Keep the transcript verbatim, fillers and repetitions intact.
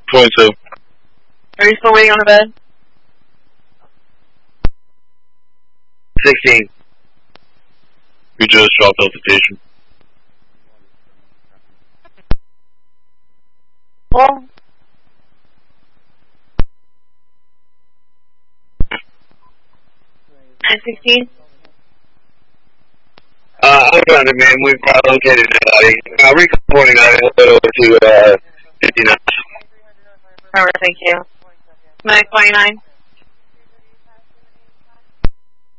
twenty-two. Are you still waiting on the bed? sixteen. We just dropped off the station. Well, and sixteen? Uh, I'm found it, man. We've uh, located somebody. Uh, reporting on it. We'll over to, uh, fifty-nine. Alright, thank you. nine twenty-nine.